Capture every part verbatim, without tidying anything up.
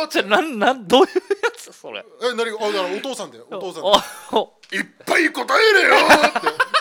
って。なんなんどういうやつそれ。 え、何が、あ、だからお父さんで、お父さんで。いっぱい答えれよって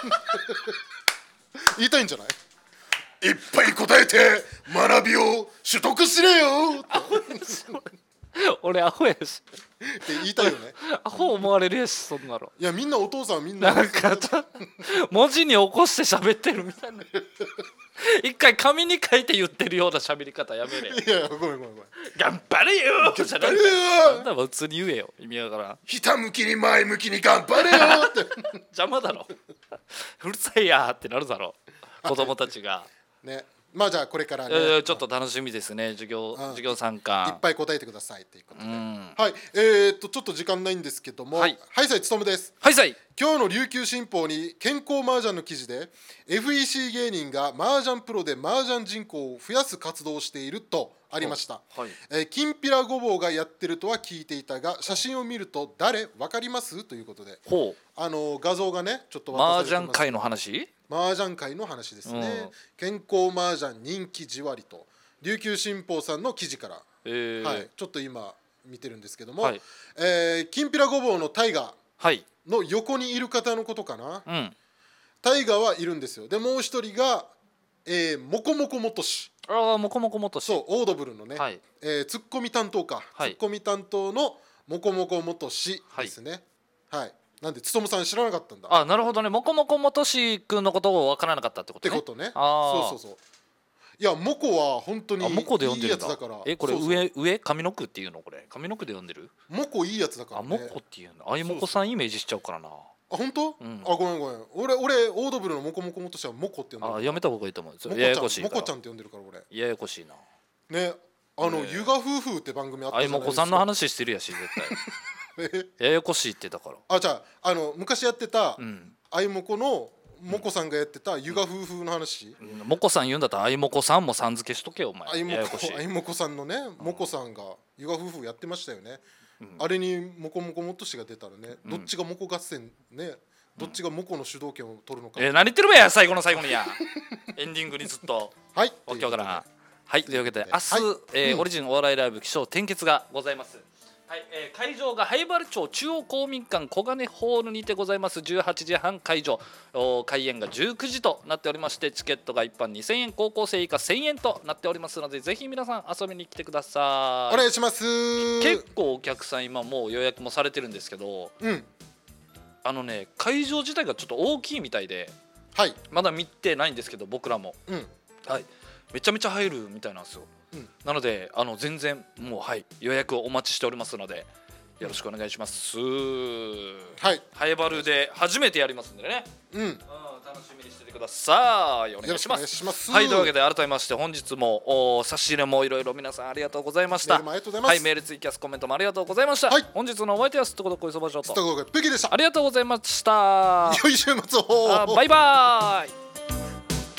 言いたいんじゃない？いっぱい答えて学びを取得しれよって俺アホやしって言いたいよね。 アホ思われるやし、そんなの。 いや、みんなお父さんみんななんか文字に起こして喋ってるみたいな。一回紙に書いて言ってるような喋り方やめれ。 いやいや、ごめんごめんごめん。 頑張れよ頑張れよ。 なんだ普通に言えよ、意味わからん。 ひたむきに前向きに頑張れよって邪魔だろ。うるさいやってなるだろ子供たちがね。まあじゃあこれからね、 えー、ちょっと楽しみですね。授業、授業参加いっぱい答えてくださいということで、 うん、 はい。えー、っとちょっと時間ないんですけども、はい、はいさいつとむです。 はいさい。 今日の琉球新報に健康麻雀の記事で エフイーシー 芸人が麻雀プロで麻雀人口を増やす活動をしているとありました。はい。えー、きんぴらごぼうがやってるとは聞いていたが、写真を見ると誰わかりますということで、ほう、あの画像がねちょっと渡されてます。麻雀界の話？ 麻雀界の話ですね、うん、健康麻雀人気じわりと琉球新報さんの記事から、えーはい、ちょっと今見てるんですけども、はい、えー、きんぴらごぼうのタイガーの横にいる方のことかな、うん、タイガーはいるんですよ。でもう一人が、えー、もこもこもとし。 ああ、もこもこもとし。 そう、オードブルのね、はい、えー、ツッコミ担当か、はい、ツッコミ担当のもこもこもとしですね。はい、はい、なんでつとむさん知らなかったんだ。 あ、なるほどね。もこもこもとしくんのことを分からなかったってことね。 ってことね。あ、そうそうそう。いや、モコは本当にいいやつだから。 え、これ上上上の句っていうの？これ上の句で読んでる？ モコいいやつだからね。 あ、モコっていうの。あいもこさんイメージしちゃうからな。 あ、本当？うん、あ、ごめんごめん。俺俺オードブルのモコモコもとしはモコって呼んでる。 あ、やめた方がいいと思う。 ややこしい。モコちゃんって呼んでるから俺。 ややこしいな。 ね、あのゆが夫婦って番組あったじゃないですか。あいもこさんの話してるやし絶対。ややこしいってだから。 あ、じゃあ、あの昔やってたあいもこのもこさんがやってたゆが夫婦の話。 もこさん言うんだったらあいもこさんもさん付けしとけよお前。 あいもこあいもこさんのね、もこさんがゆが夫婦やってましたよね。あれにもこもこもとしが出たらね、どっちがもこ合戦ね、どっちがモコの主導権を取るのか。 えー、何言ってるべや、最後の最後にや。エンディングにずっと。 はい。 わけわからん。はい、というわけで明日、はい、えーうん、オリジンお笑いライブ起承転結がございます。はい、えー、会場が灰原町中央公民館小金ホールにてございます。じゅうはちじはん会場、開演がじゅうくじとなっておりまして、チケットが一般にせんえん、高校生以下せんえんとなっておりますので、ぜひ皆さん遊びに来てください。 お願いします。 結構お客さん今もう予約もされてるんですけど、うん、あのね、会場自体がちょっと大きいみたいで、はい、まだ見てないんですけど僕らも、うん、はい、めちゃめちゃ入るみたいなんですよ。うん、なのであの全然もう、はい、予約をお待ちしておりますのでよろしくお願いします。はい、ハイバルで初めてやりますんでね、うん、うん、楽しみにしててください。お願いします。はい、というわけで改めまして本日も差し入れもいろいろ皆さんありがとうございました。メールもありがとうございます。はい、メール、ツイキャス、コメントもありがとうございました。はい、本日のお相手はすっとこどっこいそばしょうとすっとこどっこいペキでした。 ありがとうございました。 良い週末を。 バイバーイ。